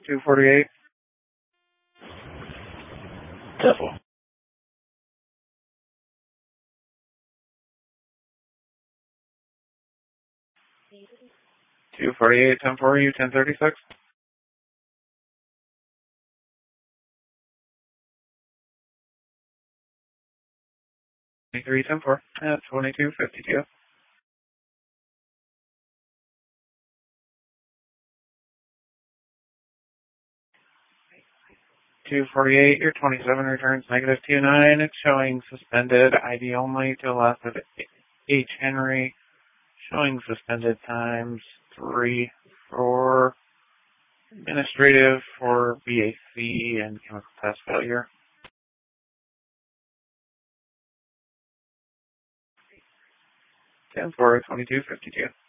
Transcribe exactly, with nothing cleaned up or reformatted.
two forty-eight. Careful. two forty-eight, ten for you, ten thirty-six. twenty-three, ten four. At twenty-two fifty-two. two forty-eight, your twenty-seven returns negative two nine. It's showing suspended I D only to left of H. Henry. Showing suspended times three for administrative for B A C and chemical test failure. ten four, twenty-two fifty-two.